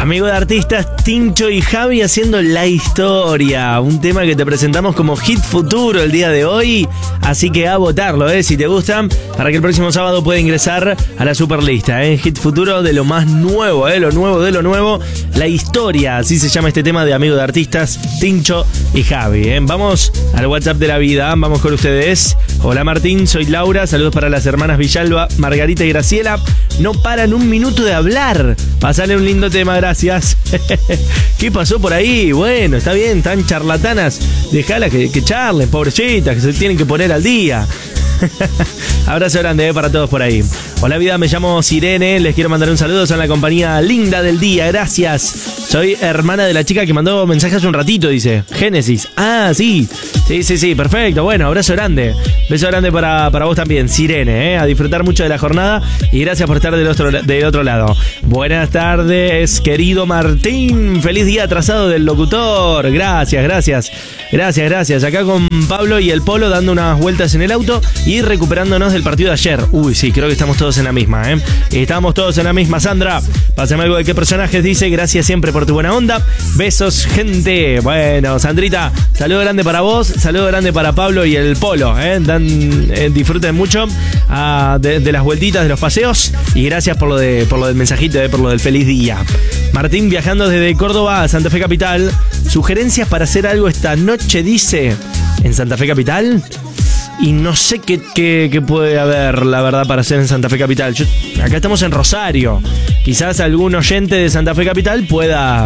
Amigo de artistas, Tincho y Javi haciendo La Historia. Un tema que te presentamos como hit futuro el día de hoy. Así que a votarlo, si te gusta, para que el próximo sábado pueda ingresar a la superlista. Hit futuro de lo más nuevo, lo nuevo de lo nuevo. La Historia, así se llama este tema de Amigo de artistas, Tincho y Javi. Vamos al WhatsApp de la vida, vamos con ustedes. Hola Martín, soy Laura, saludos para las hermanas Villalba, Margarita y Graciela. No paran un minuto de hablar. Pasale un lindo tema, gracias. ¿Qué pasó por ahí? Bueno, está bien, tan charlatanas. Dejala que charlen, pobrecitas, que se tienen que poner al día. Abrazo grande para todos por ahí. Hola vida, me llamo Sirene, les quiero mandar un saludo, son la compañía linda del día, gracias. Soy hermana de la chica que mandó mensaje hace un ratito, dice Génesis. Ah, sí, perfecto, bueno, abrazo grande. Beso grande para vos también, Sirene, a disfrutar mucho de la jornada y gracias por estar del otro lado. Buenas tardes, querido Martín, feliz día atrasado del locutor. Gracias. Acá con Pablo y el Polo dando unas vueltas en el auto y recuperándonos del partido de ayer. Uy, sí, creo que estamos todos en la misma, Estamos todos en la misma. Sandra, pásame algo de qué personajes dice. Gracias siempre por tu buena onda. Besos, gente. Bueno, Sandrita, saludo grande para vos, saludo grande para Pablo y el Polo, disfruten mucho de las vueltitas, de los paseos y gracias por lo del mensajito, por lo del feliz día. Martín viajando desde Córdoba a Santa Fe Capital. Sugerencias para hacer algo esta noche, dice, en Santa Fe Capital. Y no sé qué puede haber, la verdad, para hacer en Santa Fe Capital. Acá estamos en Rosario. Quizás algún oyente de Santa Fe Capital pueda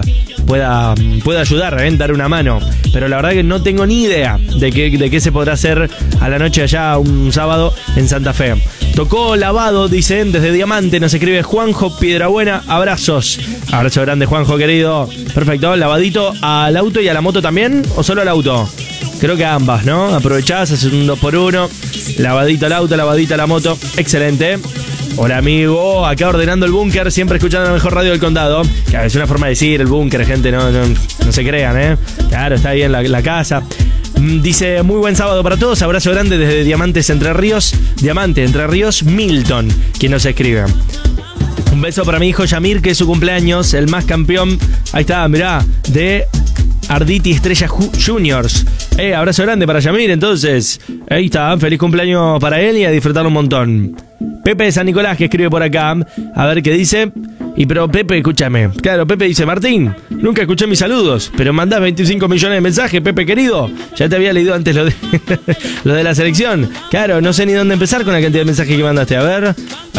ayudar, dar una mano. Pero la verdad que no tengo ni idea de qué se podrá hacer a la noche allá un sábado en Santa Fe. Tocó Lavado, dicen, desde Diamante. Nos escribe Juanjo Piedrabuena. Abrazos. Abrazo grande, Juanjo, querido. Perfecto. Lavadito al auto y a la moto también, ¿o solo al auto? Creo que a ambas, ¿no? Aprovechás, haces un 2x1. Lavadito al auto, lavadito a la moto. Excelente. Hola amigo, acá ordenando el búnker, siempre escuchando la mejor radio del condado. Claro, es una forma de decir el búnker, gente, no se crean, Claro, está ahí en la casa. Dice, muy buen sábado para todos, abrazo grande desde Diamante Entre Ríos, Milton, quien nos escribe. Un beso para mi hijo Yamir, que es su cumpleaños, el más campeón, ahí está, mirá, de Arditi Estrella Juniors. Abrazo grande para Yamir, entonces. Ahí está, feliz cumpleaños para él y a disfrutarlo un montón. Pepe de San Nicolás, que escribe por acá, a ver qué dice. Pero Pepe, escúchame. Claro, Pepe dice, Martín, nunca escuché mis saludos, pero mandás 25 millones de mensajes, Pepe querido. Ya te había leído antes lo de la selección. Claro, no sé ni dónde empezar con la cantidad de mensajes que mandaste. A ver.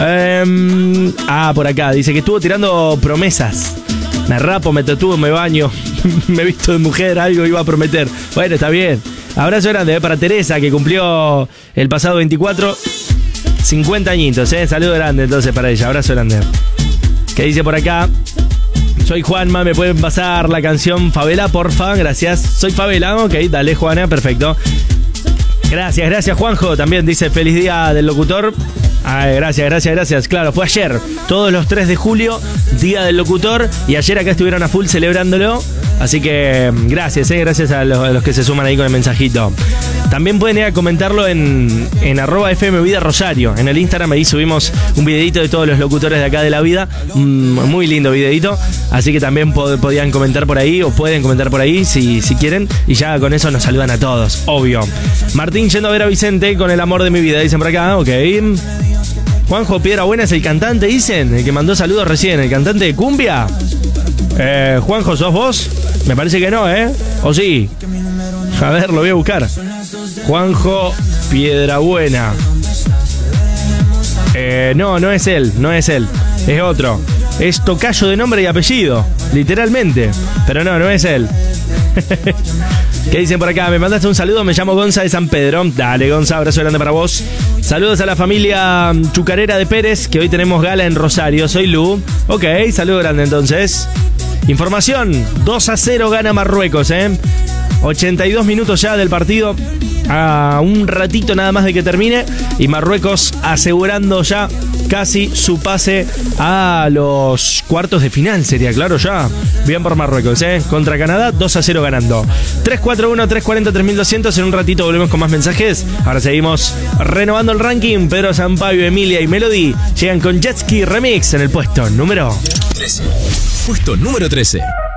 Por acá, dice que estuvo tirando promesas. Me rapo, me tatúo, me baño, me visto de mujer, algo iba a prometer. Bueno, está bien. Abrazo grande para Teresa, que cumplió el pasado 24, 50 añitos, Saludo grande entonces para ella, abrazo grande. ¿Qué dice por acá? Soy Juanma, ¿me pueden pasar la canción Favela, porfa? Gracias. Soy Favela, ok, dale Juana, perfecto. Gracias Juanjo, también dice feliz día del locutor. Gracias. Claro, fue ayer, todos los 3 de julio, día del locutor, y ayer acá estuvieron a full celebrándolo. Así que gracias a los que se suman ahí con el mensajito. También pueden ir a comentarlo en @FM Vida Rosario. En el Instagram ahí subimos un videito de todos los locutores de acá de la vida. Muy lindo videito. Así que también podían comentar por ahí, o pueden comentar por ahí si quieren. Y ya con eso nos saludan a todos, obvio. Martín yendo a ver a Vicente con el amor de mi vida, dicen por acá, ok. Juanjo Piedrabuena es el cantante, dicen, el que mandó saludos recién, el cantante de cumbia. Juanjo, ¿sos vos? Me parece que no, ¿o sí? A ver, lo voy a buscar. Juanjo Piedrabuena. No es él. Es otro. Es tocayo de nombre y apellido, literalmente. Pero no es él. ¿Qué dicen por acá? Me mandaste un saludo, me llamo Gonza de San Pedro. Dale, Gonza, abrazo grande para vos. Saludos a la familia Chucarera de Pérez, que hoy tenemos gala en Rosario. Soy Lu. Ok, saludo grande entonces. Información, 2-0 gana Marruecos, 82 minutos ya del partido, a un ratito nada más de que termine, y Marruecos asegurando ya casi su pase a los cuartos de final, sería claro ya. Bien por Marruecos, contra Canadá, 2-0 ganando. 341-340-3200, en un ratito volvemos con más mensajes. Ahora seguimos renovando el ranking. Pedro Sampaio, Emilia y Melody llegan con Jet Ski Remix en el puesto número 13. Puesto número 13.